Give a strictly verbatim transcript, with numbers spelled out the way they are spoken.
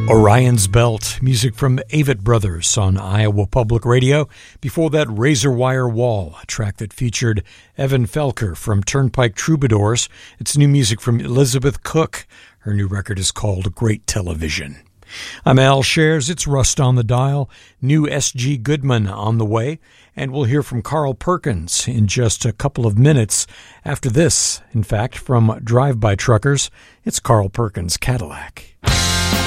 Orion's Belt, music from Avett Brothers on Iowa Public Radio. Before that, Razor Wire Wall, a track that featured Evan Felker from Turnpike Troubadours. It's new music from Elizabeth Cook. Her new record is called Great Television. I'm Al Shares. It's Rust on the Dial. New S G Goodman on the way. And we'll hear from Carl Perkins in just a couple of minutes. After this, in fact, from Drive-By Truckers, it's Carl Perkins' Cadillac.